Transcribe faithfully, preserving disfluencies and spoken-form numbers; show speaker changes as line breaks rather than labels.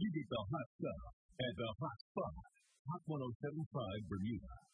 You get the hot stuff at the hot spot. Hot ten seventy-five Bermuda.